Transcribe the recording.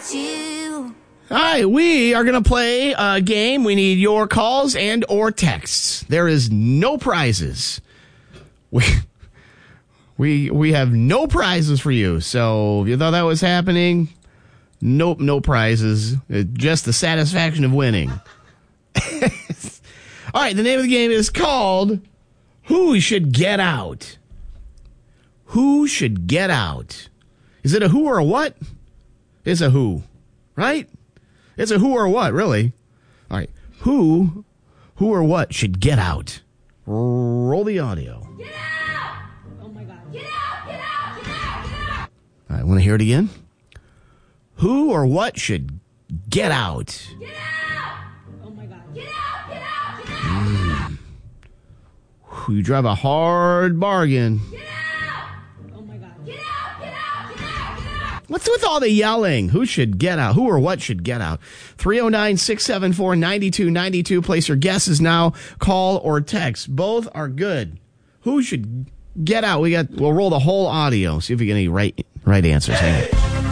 without you. All right, we are going to play a game. We need your calls and or texts. There is no prizes. We have no prizes for you. So if you thought that was happening, nope, no prizes. Just the satisfaction of winning. All right, the name of the game is called Who Should Get Out? Who should get out? Is it a who or a what? It's a who, right? It's a who or what, really. All right, who or what should get out? Roll the audio. Get out! Oh my God. Get out! Get out! Get out! Get out! All right, want to hear it again? Who or what should get out? Get out! Oh my God. Get out! Get out! Get out! You drive a hard bargain. Get out! Oh my God. Get out! Get out! Get out! Get out! What's with all the yelling? Who should get out? Who or what should get out? 309-674-9292. Place your guesses now. Call or text. Both are good. Who should get out? We'll roll the whole audio. See if we get any right answers. Hang on.